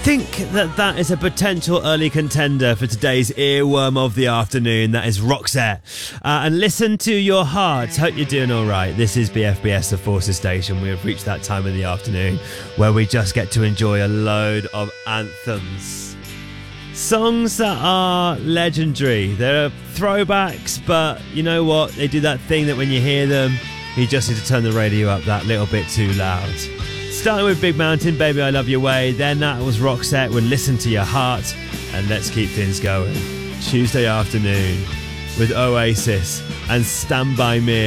think that is a potential early contender for today's earworm of the afternoon. That is Roxette. And listen to your heart. Hope you're doing all right. This is BFBS, the Forces Station. We have reached that time of the afternoon where we just get to enjoy a load of anthems. Songs that are legendary. They're throwbacks, but you know what? They do that thing that when you hear them, you just need to turn the radio up that little bit too loud. Starting with Big Mountain, Baby I Love Your Way. Then that was Roxette with Listen to Your Heart. And let's keep things going. Tuesday afternoon with Oasis and Stand By Me.